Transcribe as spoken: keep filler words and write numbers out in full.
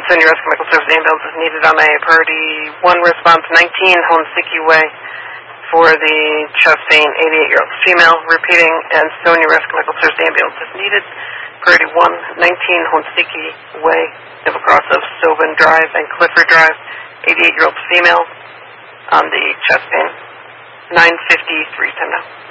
Sonia Rescue Medical Service ambulance is needed on a priority one response nineteen Honsiki Way for the chest pain eighty-eight-year-old female. Repeating, and Sonia Rescue Medical Service ambulance is needed. Priority one nineteen Honsiki Way, double cross of Stoughton Drive and Clifford Drive, eighty-eight-year-old female on the chest pain. nine fifty-three time now.